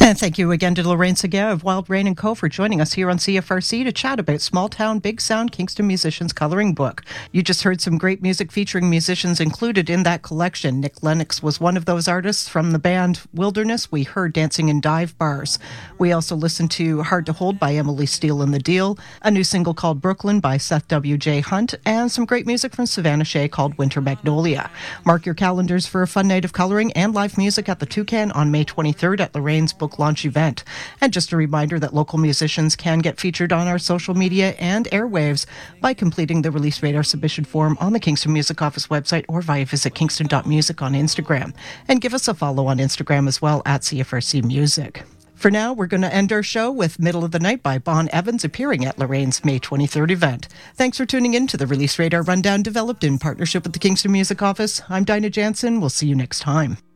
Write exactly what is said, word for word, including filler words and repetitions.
And thank you again to Lorraine Seguin of Wild Rain and Co. for joining us here on C F R C to chat about Small Town Big Sound Kingston Musicians Coloring Book. You just heard some great music featuring musicians included in that collection. Nick Lennox was one of those artists from the band Wilderness. We heard Dancing in Dive Bars. We also listened to Hard to Hold by Emily Steele and the Deal, a new single called Brooklyn by Seth W J Hunt, and some great music from Savannah Shea called Winter Magnolia. Mark your calendars for a fun night of coloring and live music at the Toucan on May twenty-third at Lorraine's Book Launch event. And just a reminder that local musicians can get featured on our social media and airwaves by completing the Release Radar submission form on the Kingston Music Office website or via visit kingston dot music on Instagram. And give us a follow on Instagram as well at C F R C Music. For now, we're going to end our show with Middle of the Night by Bon Evans appearing at Lorraine's May twenty-third event. Thanks for tuning in to the Release Radar Rundown developed in partnership with the Kingston Music Office. I'm Dinah Jansen. We'll see you next time.